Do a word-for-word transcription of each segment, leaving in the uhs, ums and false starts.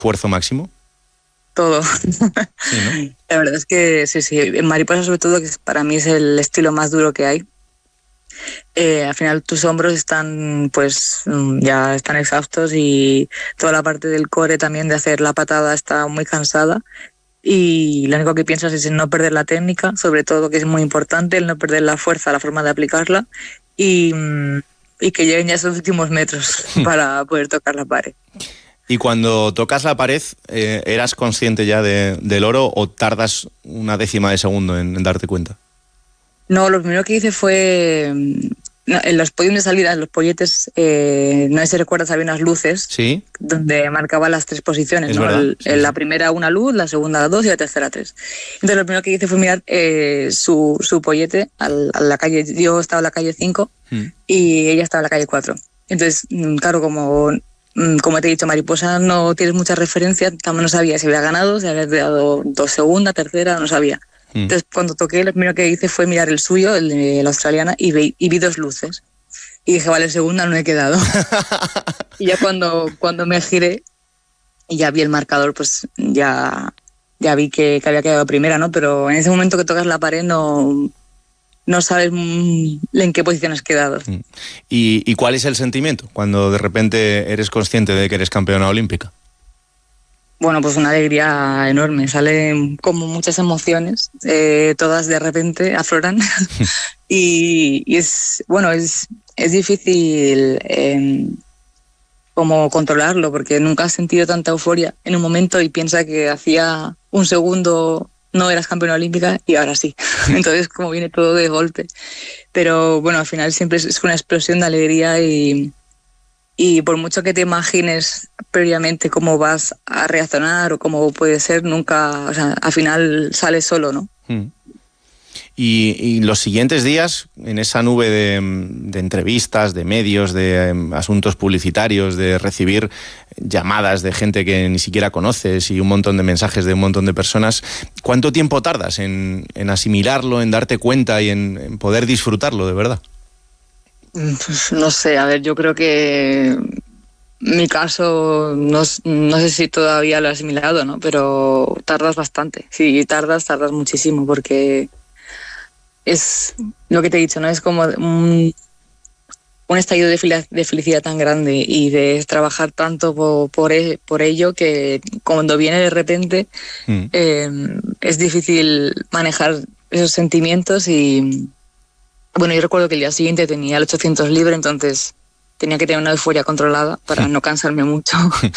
esfuerzo máximo? Todo. Sí, ¿no? La verdad es que sí, sí. En mariposa sobre todo, que para mí es el estilo más duro que hay. Eh, al final tus hombros están, pues, ya están exhaustos y toda la parte del core también de hacer la patada está muy cansada. Y lo único que piensas es en no perder la técnica, sobre todo, que es muy importante, el no perder la fuerza, la forma de aplicarla y, y que lleguen ya esos últimos metros para poder tocar la pared. Y cuando tocas la pared, eh, ¿eras consciente ya de, del oro o tardas una décima de segundo en, en darte cuenta? No, lo primero que hice fue... No, en los podios de salida, en los polletes, eh, no sé si recuerdas, había unas luces, ¿Sí? Donde marcaba las tres posiciones, Es ¿no? verdad, El, sí, la sí. primera una luz, la segunda dos y la tercera tres. Entonces lo primero que hice fue mirar eh, su, su pollete al, a la calle. Yo estaba en la calle cinco hmm. y ella estaba en la calle cuatro. Entonces, claro, como, como te he dicho, mariposa, no tienes mucha referencia, también no sabía si había ganado, si había dado dos segunda, tercera, no sabía. Entonces, cuando toqué, lo primero que hice fue mirar el suyo, el de la australiana, y vi, y vi dos luces. Y dije, vale, segunda no he quedado. Y ya cuando, cuando me giré y ya vi el marcador, pues ya, ya vi que, que había quedado primera, ¿no? Pero en ese momento que tocas la pared no, no sabes en qué posición has quedado. ¿Y, ¿Y cuál es el sentimiento cuando de repente eres consciente de que eres campeona olímpica? Bueno, pues una alegría enorme, salen como muchas emociones, eh, todas de repente afloran y, y es, bueno, es, es difícil eh, como controlarlo porque nunca has sentido tanta euforia en un momento y piensa que hacía un segundo no eras campeona olímpica y ahora sí, entonces como viene todo de golpe, pero bueno, al final siempre es, es una explosión de alegría y... Y por mucho que te imagines previamente cómo vas a reaccionar o cómo puede ser, nunca, o sea, al final sale solo, ¿no? Mm. Y, y los siguientes días, en esa nube de, de entrevistas, de medios, de um, asuntos publicitarios, de recibir llamadas de gente que ni siquiera conoces y un montón de mensajes de un montón de personas, ¿cuánto tiempo tardas en, en asimilarlo, en darte cuenta y en, en poder disfrutarlo de verdad? Pues no sé, a ver, yo creo que mi caso, no, no sé si todavía lo he asimilado, ¿no? Pero tardas bastante. Sí, tardas, tardas muchísimo, porque es lo que te he dicho, ¿no? Es como un, un estallido de, fel- de felicidad tan grande y de trabajar tanto por, por, e- por ello que cuando viene de repente mm. eh, es difícil manejar esos sentimientos y... Bueno, yo recuerdo que el día siguiente tenía el ochocientos libre, entonces tenía que tener una euforia controlada para no cansarme mucho.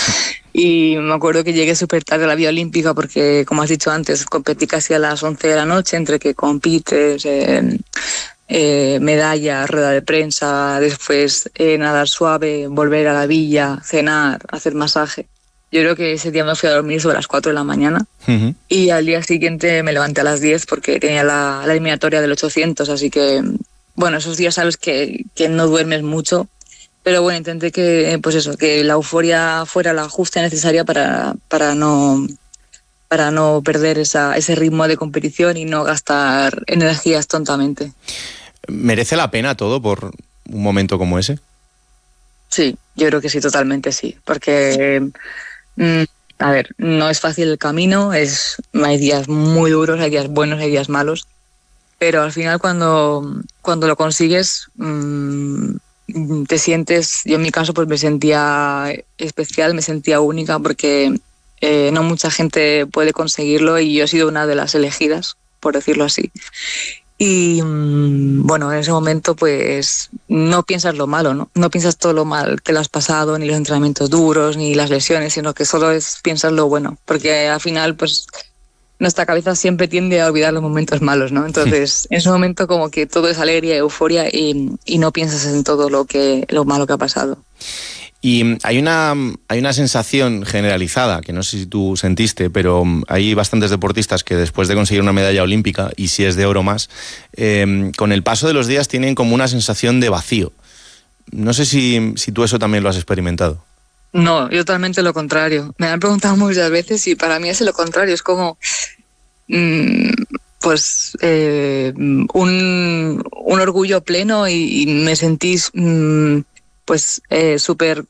Y me acuerdo que llegué súper tarde a la vía olímpica porque, como has dicho antes, competí casi a las once de la noche, entre que compites, eh, eh, medalla, rueda de prensa, después eh, nadar suave, volver a la villa, cenar, hacer masaje. Yo creo que ese día me fui a dormir sobre las cuatro de la mañana uh-huh. y al día siguiente me levanté a las diez porque tenía la, la eliminatoria del ochocientos, así que, bueno, esos días sabes que, que no duermes mucho, pero bueno, intenté que, pues eso, que la euforia fuera la justa y necesaria para, para, no, para no perder esa, ese ritmo de competición y no gastar energías tontamente. ¿Merece la pena todo por un momento como ese? Sí, yo creo que sí, totalmente sí, porque... Mm, a ver, no es fácil el camino, es, hay días muy duros, hay días buenos, hay días malos, pero al final cuando, cuando lo consigues mmm, te sientes, yo en mi caso pues me sentía especial, me sentía única porque eh, no mucha gente puede conseguirlo y yo he sido una de las elegidas, por decirlo así. Y bueno, en ese momento pues no piensas lo malo, ¿no? No piensas todo lo mal que le has pasado, ni los entrenamientos duros, ni las lesiones, sino que solo es piensas lo bueno, porque al final pues nuestra cabeza siempre tiende a olvidar los momentos malos, ¿no? Entonces, en ese momento como que todo es alegría, euforia y, y no piensas en todo lo que lo malo que ha pasado. Y hay una, hay una sensación generalizada, que no sé si tú sentiste, pero hay bastantes deportistas que después de conseguir una medalla olímpica, y si es de oro más, eh, con el paso de los días tienen como una sensación de vacío. No sé si, si tú eso también lo has experimentado. No, yo totalmente lo contrario. Me han preguntado muchas veces y para mí es lo contrario. Es como, mmm, pues, eh, un, un orgullo pleno y, y me sentís, mmm, pues, eh, súper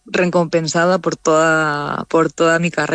recompensada por toda, por toda mi carrera.